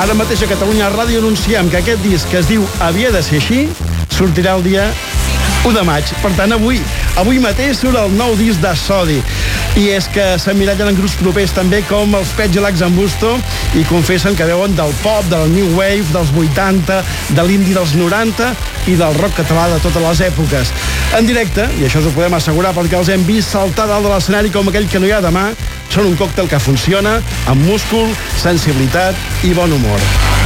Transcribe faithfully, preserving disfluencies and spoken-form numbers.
Ara mateix a Catalunya Ràdio anunciem que aquest disc, que es diu Havia de ser així, sortirà el dia u de maig. Per tant, avui, avui mateix surt el nou disc de Sodi. I és que s'emmirallen en grups propers també com els Pet Gelats en Busto i confessen que veuen del pop, del new wave, dels vuitanta, de l'indie dels noranta i del rock català de totes les èpoques. En directe, i això us ho podem assegurar perquè els hem vist saltar dalt de l'escenari com aquell que no hi ha demà, són un còctel que funciona amb múscul, sensibilitat i bon humor.